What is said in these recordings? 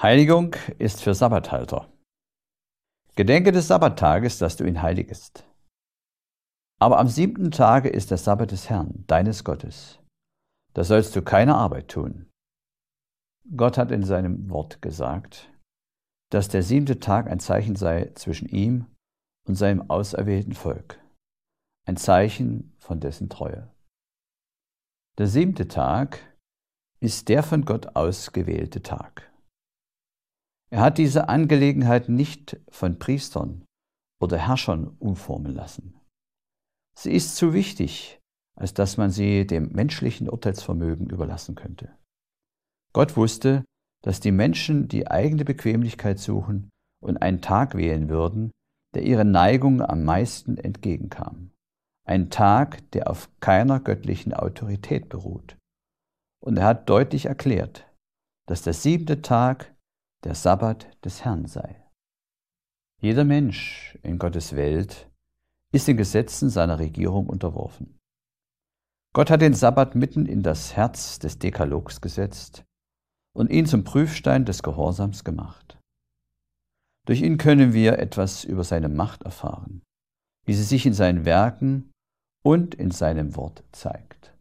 Heiligung ist für Sabbathalter. Gedenke des Sabbattages, dass du ihn heiligest. Aber am 7. Tage ist der Sabbat des Herrn, deines Gottes. Da sollst du keine Arbeit tun. Gott hat in seinem Wort gesagt, dass der 7. Tag ein Zeichen sei zwischen ihm und seinem auserwählten Volk, ein Zeichen von dessen Treue. Der 7. Tag ist der von Gott ausgewählte Tag. Er hat diese Angelegenheit nicht von Priestern oder Herrschern umformen lassen. Sie ist zu wichtig, als dass man sie dem menschlichen Urteilsvermögen überlassen könnte. Gott wusste, dass die Menschen die eigene Bequemlichkeit suchen und einen Tag wählen würden, der ihren Neigungen am meisten entgegenkam. Ein Tag, der auf keiner göttlichen Autorität beruht. Und er hat deutlich erklärt, dass der 7. Tag der Sabbat des Herrn sei. Jeder Mensch in Gottes Welt ist den Gesetzen seiner Regierung unterworfen. Gott hat den Sabbat mitten in das Herz des Dekalogs gesetzt und ihn zum Prüfstein des Gehorsams gemacht. Durch ihn können wir etwas über seine Macht erfahren, wie sie sich in seinen Werken und in seinem Wort zeigt.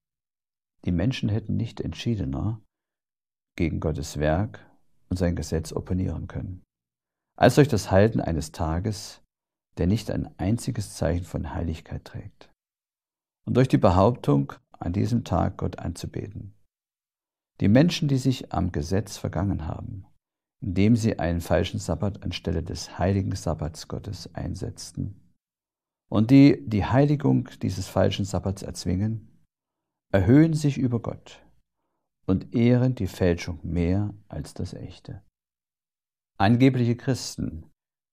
Die Menschen hätten nicht entschiedener gegen Gottes Werk und sein Gesetz opponieren können, als durch das Halten eines Tages, der nicht ein einziges Zeichen von Heiligkeit trägt, und durch die Behauptung, an diesem Tag Gott anzubeten. Die Menschen, die sich am Gesetz vergangen haben, indem sie einen falschen Sabbat anstelle des heiligen Sabbats Gottes einsetzten, und die die Heiligung dieses falschen Sabbats erzwingen, erhöhen sich über Gott und ehren die Fälschung mehr als das Echte. Angebliche Christen,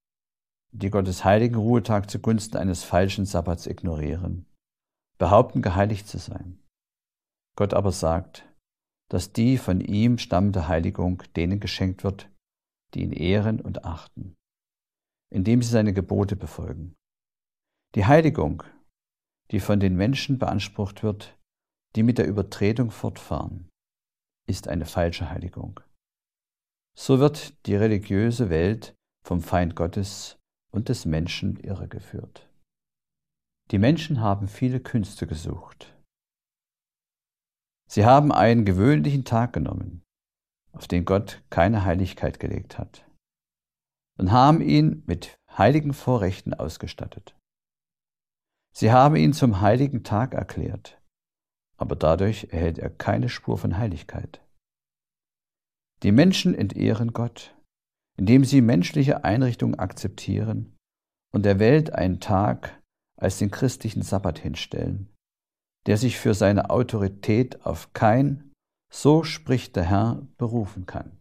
die Gottes heiligen Ruhetag zugunsten eines falschen Sabbats ignorieren, behaupten geheiligt zu sein. Gott aber sagt, dass die von ihm stammende Heiligung denen geschenkt wird, die ihn ehren und achten, indem sie seine Gebote befolgen. Die Heiligung, die von den Menschen beansprucht wird, die mit der Übertretung fortfahren, ist eine falsche Heiligung. So wird die religiöse Welt vom Feind Gottes und des Menschen irregeführt. Die Menschen haben viele Künste gesucht. Sie haben einen gewöhnlichen Tag genommen, auf den Gott keine Heiligkeit gelegt hat, und haben ihn mit heiligen Vorrechten ausgestattet. Sie haben ihn zum heiligen Tag erklärt, aber dadurch erhält er keine Spur von Heiligkeit. Die Menschen entehren Gott, indem sie menschliche Einrichtungen akzeptieren und der Welt einen Tag als den christlichen Sabbat hinstellen, der sich für seine Autorität auf kein, so spricht der Herr, berufen kann.